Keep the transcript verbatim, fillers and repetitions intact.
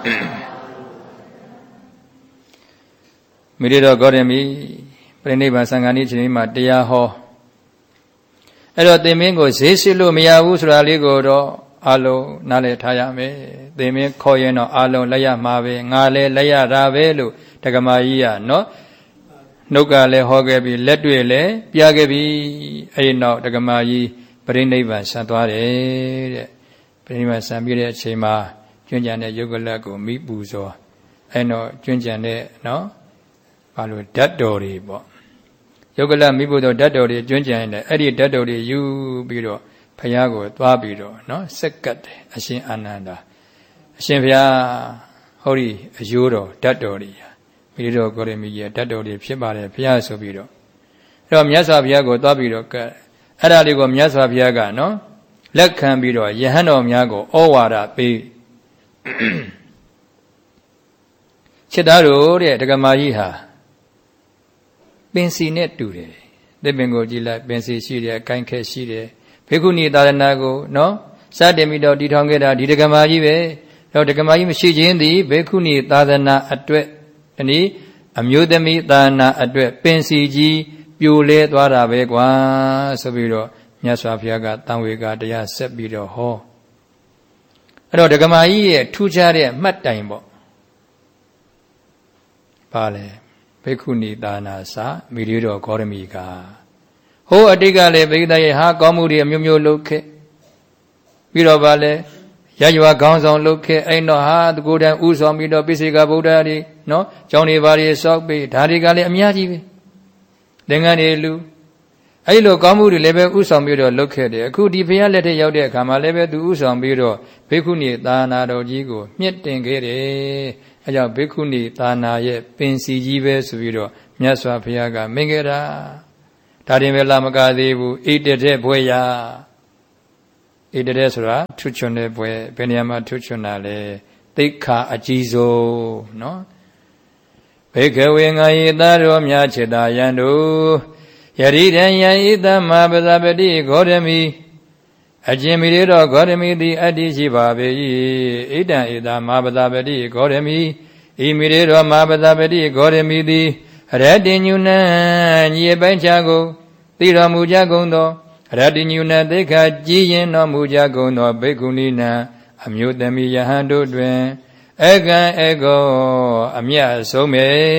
မိရိတော်ဂေါရမီပြိဋိဘံသံဃာနည်းချိန်မှာတရားဟောအဲ့တော့သင်မင်းကိုဈေးစစ်လို့မရဘူးဆိုတာလေးကိုတော့အလုံးနားလည်ထားရမယ်သင်မင်းခေါ်ရင်တော့အလုံးလက်ရမှာပဲငါလည်းလက်ရတာပဲလို့တက္ကမကြီးကနော်နှုတ်ကလည်းဟောခဲ့ပြီးလက်တွေ့လည်းပြခဲ့ပြီးအဲ့ဒီနောက်တက္ကမကြီးပြိဋိဘံဆံသွားတယ်တဲ့ပြိဋိဘံဆံပြီးတဲ့အချိန်မှာကျွန်းကြံတဲ့ယုတ်ကလတ်ကိုမိပူဇော်အဲ့တော့ကျွန်းကြံတဲ့နော်ဘာလို့ဓာတ်တော်တွေပေါ့ယုတ်ကလမိဘတော်ဓာတ်တော်တွေကျွန်းကြံနေတယ်အဲ့ဒီဓာတ်တော်တွေယူပြီးတော့ဖယားကိုသွားပြီးတော့နော်စက်ကတ်တယ်အရှင်အာနန္ဒာအရှင်ဘုရားဟောဒီအယိုးတော်ဓာတ်တော်တွေမိရိတော်ဂေါရမီရဲ့ဓာတ်တော်တွေဖြစ်ပါတယ်ဘုရားဆိုပြီးတော့အဲ့တော့မြတ်စွာဘုရားကိုသွားပြီးတော့ကတ်အဲ့ဒါလေးကိုမြတ်စွာဘုရားကနော်လက်ခံပြီးတော့ယဟန်တော်များကိုဩဝါဒပေးချက်သားတို့တဲ့ဒကမာကြီးဟာပင်စီနဲ့တူတယ်သစ်ပင်ကိုကြည့်လိုက်ပင်စီရှိတယ်အကိုင်းခက်ရှိတယ်ဘေကုဏီသာသနာကိုနော်စတင်ပြီးတော့တည်ထောင်ခဲ့တာဒီဒကမာကြီးပဲတော့ဒကမာကြီးမရှိခြင်းသည်ဘေကုဏီသာသနာအတွက်ဒီနည်းအမျိုးသမီးသာသနာအတွက်ပင်စီကြီးပြိုလဲသွားတာပဲကွာဆိုပြီးတော့မြတ်စွာဘုရားကတန်ဝေကတရားဆက်ပြီးတော့ဟောအဲ့တော့ဒကမာကြီးရဲ့ထူးခြားတဲ့မှတ်တိုင်ပေါ့ပါလေဘေကုဏီသာသနာစာမိရိတော်ဂေါရမီကဟိုအတိတ်ကလည်းဗိဒ္ဓရဲ့ဟာကောင်းမှုတွေအမျိုးမျိုးလုပ်ခဲ့ပြီးတော့ဗာလဲရရွာခေါင်းဆောင်လုပ်ခဲ့အဲ့တော့ဟာတကူတန်ဥဆောင်ပြီးတော့ပိစိကဗုဒ္ဓတွေနော်ကျောင်းတွေဘာတွေစောက်ပြီးဒါတွေကလည်းအများကြီးပဲသင်္ကန်းတွေလူအဲ့လိုကောင်းမှုတွေလည်းပဲဥဆောင်ပြီးတော့လုပ်ခဲ့တယ်အခုဒီဘုရားလက်ထက်ရောက်တဲ့အခါမှာလည်းပဲသူဥဆောင်ပြီးတော့ဘေကုဏီသာနာတော်ကြီးကိုမြင့်တင်ခဲ့တယ်အဲကြောင့်ဘေကုဏီသာနာရဲ့ပင်စီကြီးပဲဆိုပြီးတော့မြတ်စွာဘုရားကမင်္ဂလာဒါရင်ပဲလာမကသေးဘူးဣတတဲ့ဘွဲရဣတတဲ့ဆိုတာထွချွန်တဲ့ဘွဲဘယ်နေရာမှာထွချွန်တာလဲသိက္ခာအကြီးဆုံးနော်ဘေကဝေငါယေသားတော်များခြေသာယံတို့ယရိတံယံဣသမပဇပတိဂေါရမီအကျင်မိရေတော်ဂေါရမီသည်အတ္တိရှိပါပေ၏ဣတံဣသမပဇပတိဂေါရမီဤမိရေတော်မပဇပတိဂေါရမီသည်ရတ္တိညုနံညီအပိုင်းခြားကိုသိတော်မူကြကုန်သောရတ္တိညုနံသိက္ခာကြည်ရင်တော်မူကြကုန်သောဘေကုဏီနံအမျိုးသမီးယဟန်တို့တွင်အကံအကောအမြတ်ဆုံးပေ